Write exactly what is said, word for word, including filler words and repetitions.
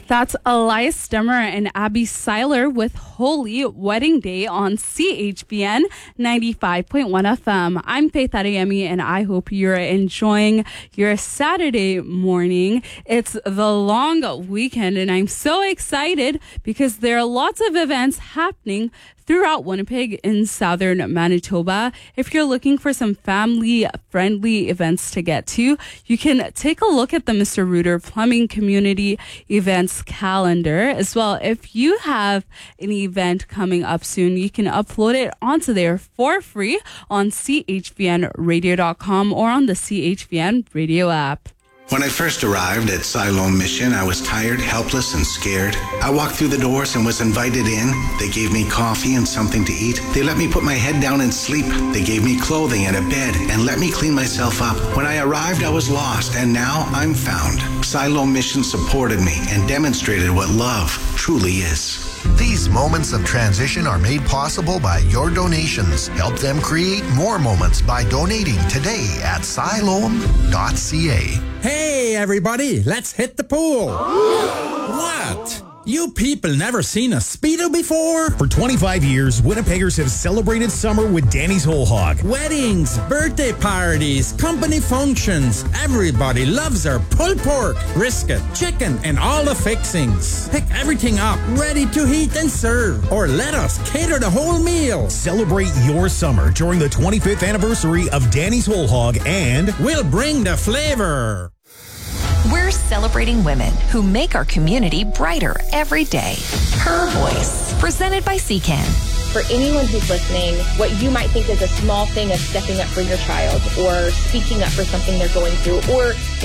That's Elias Stemmer and Abby Seiler with Holy Wedding Day on C H B N ninety-five point one F M. I'm Faith Adeyemi, and I hope you're enjoying your Saturday morning. It's the long weekend, and I'm so excited because there are lots of events happening throughout Winnipeg in southern Manitoba. If you're looking for some family-friendly events to get to, you can take a look at the Mister Reuter Plumbing Community Events calendar. As well, if you have an event coming up soon, you can upload it onto there for free on C H V N radio dot com or on the C H V N radio app. When I first arrived at Siloam Mission, I was tired, helpless, and scared. I walked through the doors and was invited in. They gave me coffee and something to eat. They let me put my head down and sleep. They gave me clothing and a bed and let me clean myself up. When I arrived, I was lost, and now I'm found. Siloam Mission supported me and demonstrated what love truly is. These moments of transition are made possible by your donations. Help them create more moments by donating today at siloam dot c a. Hey, everybody, let's hit the pool. What? You people never seen a Speedo before? For twenty-five years, Winnipeggers have celebrated summer with Danny's Whole Hog. Weddings, birthday parties, company functions. Everybody loves our pulled pork, brisket, chicken, and all the fixings. Pick everything up, ready to heat and serve. Or let us cater the whole meal. Celebrate your summer during the twenty-fifth anniversary of Danny's Whole Hog, and we'll bring the flavor. We're celebrating women who make our community brighter every day. Her Voice, presented by C C A N. For anyone who's listening, what you might think is a small thing of stepping up for your child or speaking up for something they're going through, or